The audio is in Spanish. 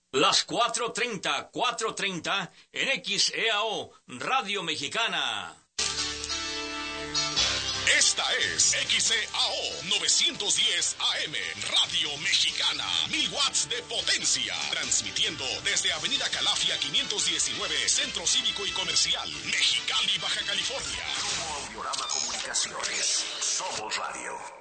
Las 4:30 en XEAO, Radio Mexicana. Esta es XEAO 910 AM, Radio Mexicana. 1000 watts de potencia. Transmitiendo desde Avenida Calafia 519, Centro Cívico y Comercial, Mexicali, Baja California. Audiorama Comunicaciones. Somos radio.